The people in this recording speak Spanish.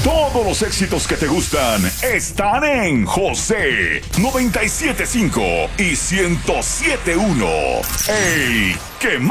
Todos los éxitos que te gustan están en José 97.5 y 107.1. El que más